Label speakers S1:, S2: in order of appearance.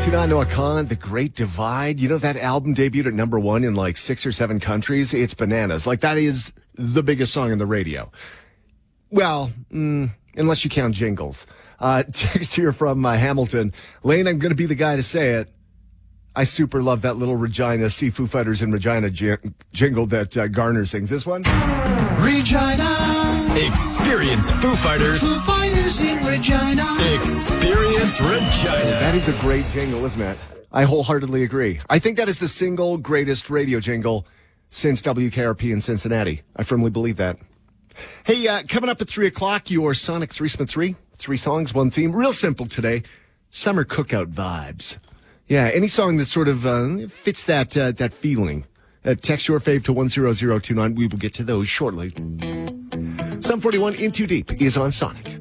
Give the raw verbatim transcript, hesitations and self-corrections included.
S1: two nine Noah Khan, The Great Divide. You know, that album debuted at number one in like six or seven countries. It's bananas. Like, that is the biggest song on the radio. Well, mm, unless you count jingles. Uh, text here from uh, Hamilton. Lane, I'm going to be the guy to say it. I super love that little Regina, see Foo Fighters in Regina j- jingle that uh, Garner sings. This one?
S2: Regina.
S3: Experience Foo Fighters.
S2: Foo Fighters in Regina.
S3: Experience Regina.
S1: That is a great jingle, isn't it? I wholeheartedly agree. I think that is the single greatest radio jingle since W K R P in Cincinnati. I firmly believe that. Hey, uh, coming up at three o'clock, your Sonic Threesome three. Three songs, one theme. Real simple today. Summer cookout vibes. Yeah, any song that sort of uh, fits that uh, that feeling. Uh, text your fave to one zero zero two nine. We will get to those shortly. seven forty-one In Too Deep is on Sonic.